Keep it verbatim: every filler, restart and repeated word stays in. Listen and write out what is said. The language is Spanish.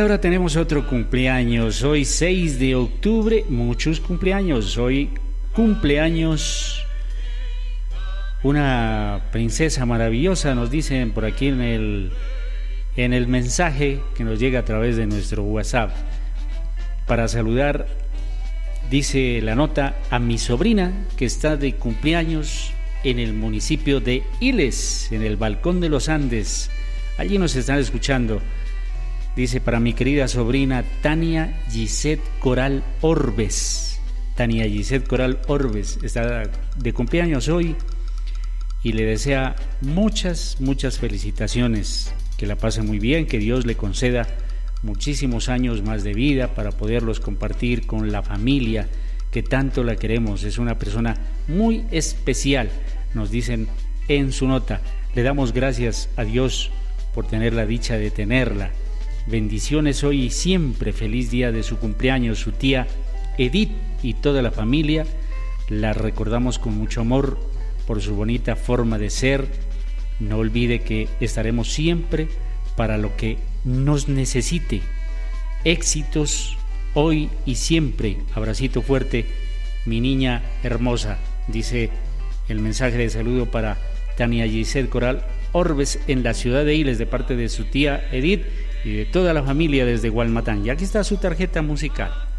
ahora tenemos otro cumpleaños. Hoy seis de octubre, muchos cumpleaños. Hoy cumpleaños una princesa maravillosa, nos dicen por aquí en el, en el mensaje que nos llega a través de nuestro WhatsApp. Para saludar, dice la nota, a mi sobrina que está de cumpleaños en el municipio de Iles, en el Balcón de los Andes. Allí nos están escuchando. Dice, para mi querida sobrina Tania Gisette Coral Orbes. Tania Gisette Coral Orbes está de cumpleaños hoy y le desea muchas, muchas felicitaciones. Que la pase muy bien, que Dios le conceda muchísimos años más de vida para poderlos compartir con la familia que tanto la queremos. Es una persona muy especial, nos dicen en su nota. Le damos gracias a Dios por tener la dicha de tenerla. Bendiciones hoy y siempre. Feliz día de su cumpleaños, su tía Edith y toda la familia. La recordamos con mucho amor por su bonita forma de ser. No olvide que estaremos siempre para lo que nos necesite. Éxitos hoy y siempre. Abracito fuerte, mi niña hermosa. Dice el mensaje de saludo para Tania Gisette Coral Orbes en la ciudad de Iles de parte de su tía Edith y de toda la familia desde Gualmatán. Y aquí está su tarjeta musical.